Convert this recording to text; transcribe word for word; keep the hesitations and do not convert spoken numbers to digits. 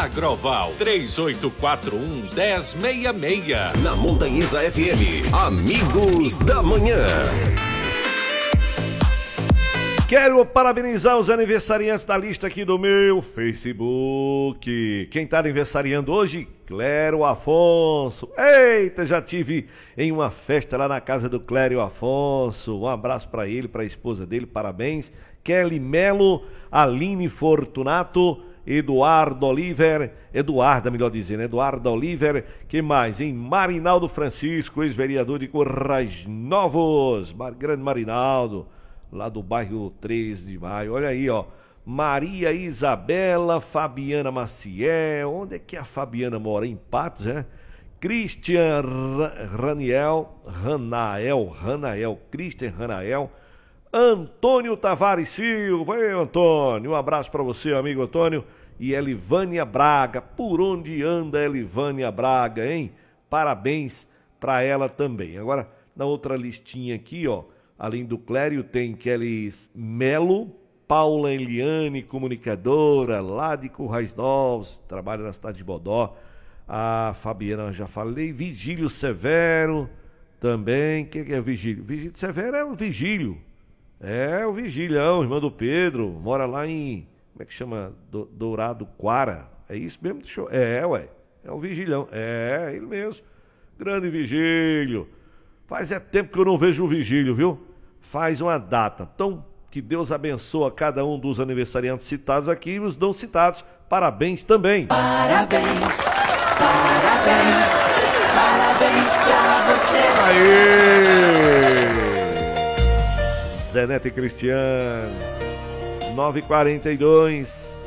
Agroval, três oito quatro um, um zero seis seis. Na Montanhesa F M, Amigos da Manhã. Quero parabenizar os aniversariantes da lista aqui do meu Facebook. Quem tá aniversariando hoje? Clério Afonso. Eita, já tive em uma festa lá na casa do Clério Afonso. Um abraço pra ele, pra esposa dele, parabéns. Kelly Melo, Aline Fortunato, Eduardo Oliver, Eduarda, melhor dizendo, Eduardo Oliver, que mais? Em Marinaldo Francisco, ex-vereador de Currais Novos, Mar... grande Marinaldo, lá do bairro três de maio, olha aí, ó, Maria Isabela, Fabiana Maciel, onde é que a Fabiana mora? Em Patos, né? Christian Raniel, Ranael, Ranael, Christian Ranael, Antônio Tavares Silva. Ei, Antônio, um abraço para você, amigo Antônio. E Elivânia Braga, por onde anda Elivânia Braga, hein? Parabéns para ela também. Agora, na outra listinha aqui, ó, além do Clério, tem Kelly Melo, Paula Eliane, comunicadora, lá de Currais Novos, trabalha na cidade de Bodó. A Fabiana, já falei. Vigílio Severo também. Quem que é o Vigílio? Vigílio Severo é o Vigílio. É, o Vigilhão, irmão do Pedro, mora lá em, como é que chama? Do, Dourado Quara, é isso mesmo? Deixa eu... É, ué, é o Vigilhão, é, ele mesmo, grande Vigílio. Faz é tempo que eu não vejo o Vigílio, viu? Faz uma data, então que Deus abençoe cada um dos aniversariantes citados aqui e os não citados, parabéns também. Parabéns, parabéns, parabéns pra você. Aê! Zé Neto e Cristiano, nove e quarenta e dois.